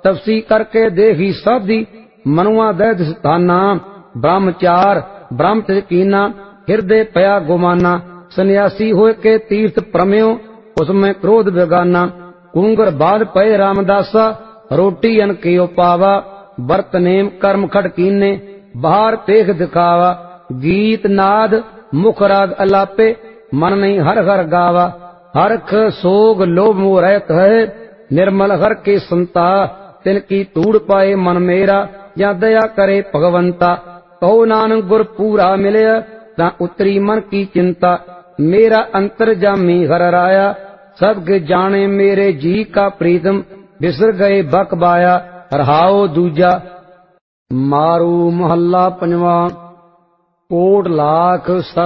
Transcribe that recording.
तपसी करके देखी साधी मनुआ दैद स्थाना ब्रह्मचार ब्रह्म कीना हृदय पया गुमाना सन्यासी होए के तीर्थ प्रम्यो उसमें क्रोध बेगाना कुंगर बाद पय रामदासा रोटी अन कियो पावा बरत नेम कर्म खड़कीने बाहर पेख दिखावा गीत नाद मुख राग अलापे मन नहीं हर हर गावा हरख सोग लोभ मोह रहत है निर्मल हर के संता तिनकी तूड़ पाए मन मेरा या दया करे भगवंता कहो नानक गुर पूरा मिले ता उतरी मन की चिंता मेरा अंतर जामी हर राया सबके जाने मेरे जी का प्रीतम बिसर गए बकबाया रहाओ दूजा। मारू महल्ला पंजवा कोट लाख